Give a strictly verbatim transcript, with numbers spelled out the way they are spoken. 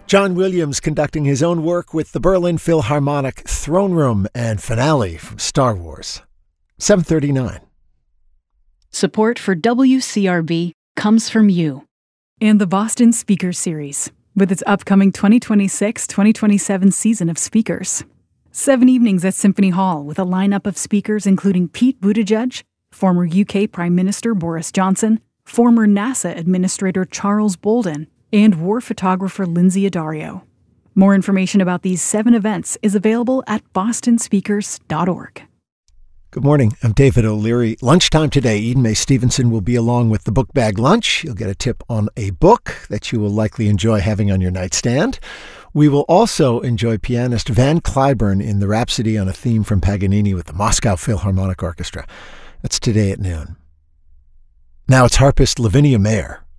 John Williams conducting his own work with the Berlin Philharmonic Throne Room and finale from Star Wars. seven thirty-nine. Support for W C R B comes from you. And the Boston Speakers Series, with its upcoming twenty twenty-six twenty twenty-seven season of speakers. Seven evenings at Symphony Hall with a lineup of speakers including Pete Buttigieg, former U K Prime Minister Boris Johnson, former NASA Administrator Charles Bolden, and war photographer Lindsay Addario. More information about these seven events is available at boston speakers dot org. Good morning. I'm David O'Leary. Lunchtime today, Eden May Stevenson will be along with the Book Bag Lunch. You'll get a tip on a book that you will likely enjoy having on your nightstand. We will also enjoy pianist Van Cliburn in the Rhapsody on a theme from Paganini with the Moscow Philharmonic Orchestra. That's today at noon. Now it's harpist Lavinia Mayer.